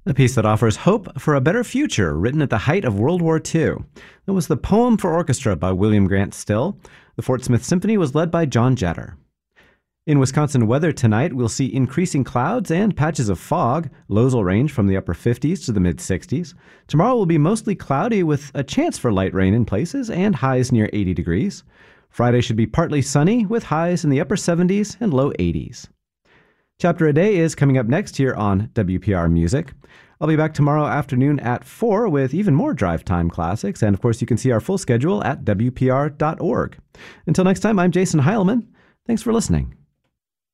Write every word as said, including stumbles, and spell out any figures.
A piece that offers hope for a better future, written at the height of World War Two. That was the Poem for Orchestra by William Grant Still. The Fort Smith Symphony was led by John Jetter. In Wisconsin weather tonight, we'll see increasing clouds and patches of fog. Lows will range from the upper fifties to the mid-sixties. Tomorrow will be mostly cloudy with a chance for light rain in places and highs near eighty degrees. Friday should be partly sunny with highs in the upper seventies and low eighties. Chapter a Day is coming up next here on W P R Music. I'll be back tomorrow afternoon at four with even more Drive Time classics, and of course you can see our full schedule at W P R dot org. Until next time, I'm Jason Heilman. Thanks for listening.